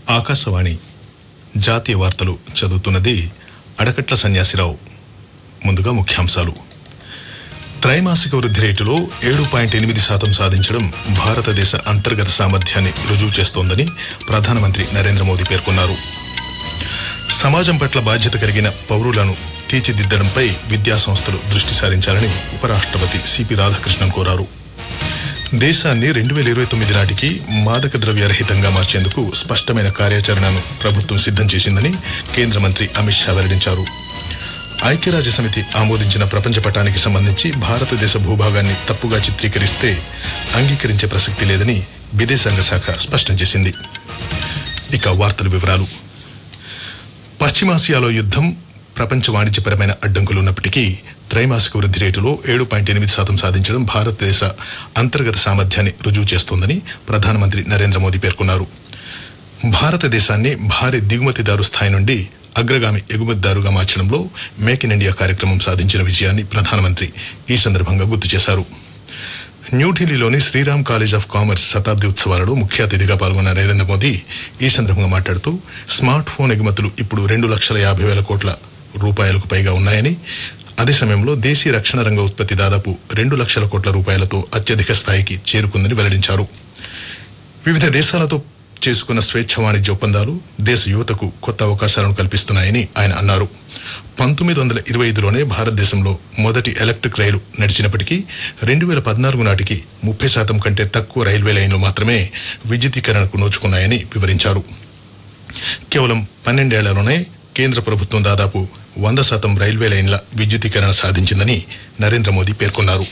ఆకాశవాణి జాతీయ వార్తలు చదువుతున్నది అడకట్ల సన్యాసిరావు. ముందుగా ముఖ్యాంశాలు. త్రైమాసిక వృద్ధి రేటులో 7.8% సాధించడం భారతదేశ అంతర్గత సామర్థ్యాన్ని రుజువు చేస్తోందని ప్రధానమంత్రి నరేంద్ర మోదీ పేర్కొన్నారు. సమాజం పట్ల బాధ్యత కలిగిన పౌరులను తీర్చిదిద్దడంపై విద్యా సంస్థలు దృష్టి సారించాలని ఉపరాష్ట్రపతి సిపి రాధాకృష్ణన్ కోరారు. దేశాన్ని 2029 నాటికి మాదక ద్రవ్య రహితంగా మార్చేందుకు స్పష్టమైన కార్యాచరణను ప్రభుత్వం సిద్ధం చేసిందని కేంద్ర మంత్రి అమిత్ షా వెల్లడించారు. ఐక్యరాజ్య సమితి ఆమోదించిన ప్రపంచ పటానికి సంబంధించి భారతదేశ భూభాగాన్ని తప్పుగా చిత్రీకరిస్తే అంగీకరించే ప్రసక్తి లేదని విదేశాంగ శాఖ స్పష్టం చేసింది. ఇక వార్తల వివరాలు. పశ్చిమాసియాలో యుద్ధం, ప్రపంచ వాణిజ్యపరమైన అడ్డంకులున్నప్పటికీ త్రైమాసిక వృద్ధి రేటులో 7.8% సాధించడం భారతదేశ అంతర్గత సామర్థ్యాన్ని రుజువు చేస్తోందని ప్రధానమంత్రి నరేంద్ర మోదీ పేర్కొన్నారు. భారతదేశాన్ని భారీ దిగుమతిదారు స్థాయి నుండి అగ్రగామి ఎగుమతిదారుగా మార్చడంలో మేక్ ఇన్ ఇండియా కార్యక్రమం సాధించిన విజయాన్ని ప్రధానమంత్రి ఈ సందర్భంగా గుర్తు చేశారు. న్యూఢిల్లీలోని శ్రీరామ్ కాలేజ్ ఆఫ్ కామర్స్ శతాబ్ది ఉత్సవాలలో ముఖ్య అతిథిగా పాల్గొన్న నరేంద్ర మోదీ ఈ సందర్భంగా మాట్లాడుతూ స్మార్ట్ ఫోన్ ఎగుమతులు ఇప్పుడు 2,50,000 కోట్ల రూపాయలకు పైగా ఉన్నాయని, అదే సమయంలో దేశీయ రక్షణ రంగ ఉత్పత్తి దాదాపు 2 లక్షల కోట్ల రూపాయలతో అత్యధిక స్థాయికి చేరుకుందని వెల్లడించారు. వివిధ దేశాలతో చేసుకున్న స్వేచ్ఛ వాణిజ్య ఒప్పందాలు దేశ యువతకు కొత్త అవకాశాలను కల్పిస్తున్నాయని ఆయన అన్నారు. 1925లోనే భారతదేశంలో మొదటి ఎలక్ట్రిక్ రైలు నడిచినప్పటికీ 2014 నాటికి 30% కంటే తక్కువ రైల్వే లైన్లు మాత్రమే విద్యుదీకరణకు నోచుకున్నాయని వివరించారు. కేవలం 12 ఏళ్లలోనే కేంద్ర ప్రభుత్వం దాదాపు 100% రైల్వే లైన్ల విద్యుదీకరణ సాధించిందని నరేంద్ర మోదీ పేర్కొన్నారు.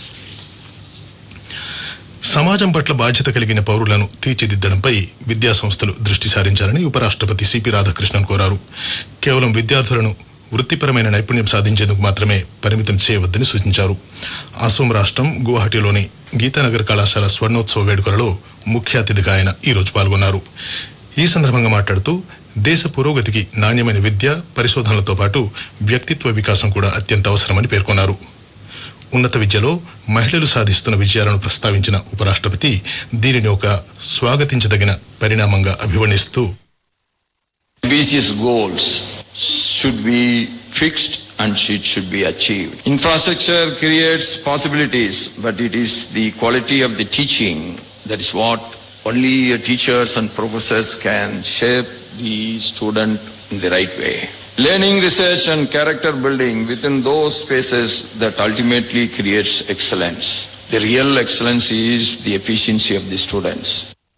సమాజం పట్ల బాధ్యత కలిగిన పౌరులను తీర్చిదిద్దడంపై విద్యా సంస్థలు దృష్టి సారించాలని ఉపరాష్ట్రపతి సిపి రాధాకృష్ణన్ కోరారు. కేవలం విద్యార్థులను వృత్తిపరమైన నైపుణ్యం సాధించేందుకు మాత్రమే పరిమితం చేయవద్దని సూచించారు. అసోం రాష్ట్రం గువాహటిలోని గీతానగర్ కళాశాల స్వర్ణోత్సవ వేడుకలలో ముఖ్య అతిథిగా ఆయన ఈ రోజు పాల్గొన్నారు. ఈ సందర్భంగా మాట్లాడుతూ దేశ పురోగతికి నాణ్యమైన విద్య, పరిశోధనలతో పాటు వ్యక్తిత్వ వికాసం కూడా అత్యంత అవసరమని పేర్కొన్నారు. ఉన్నత విద్యలో మహిళలు సాధిస్తున్న విజయాలను ప్రస్తావించిన ఉపరాష్ట్రపతి దీనిని ఒక స్వాగతించదగిన పరిణామంగా అభివర్ణిస్తూ ambitious goals should be fixed and it should be achieved. Infrastructure creates possibilities, but it is the quality of the teaching that is what only teachers and professors can shape the student in the right way. Learning, research and character building within those spaces that ultimately creates excellence. The real excellence is the efficiency of the students.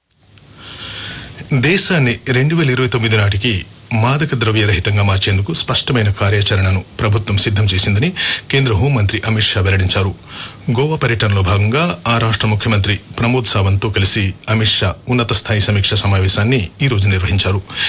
దేశాన్ని 2029 నాటికి మాదక ద్రవ్య రహితంగా మార్చేందుకు స్పష్టమైన కార్యాచరణను ప్రభుత్వం సిద్ధం చేసిందని కేంద్ర హోంమంత్రి అమిత్ షా వెల్లడించారు. గోవా పర్యటనలో భాగంగా ఆ రాష్ట్ర ముఖ్యమంత్రి ప్రమోద్ సావంత్ తో కలిసి అమిత్ షా ఉన్నత స్థాయి సమీక్ష సమావేశాన్ని ఈ రోజు నిర్వహించారు.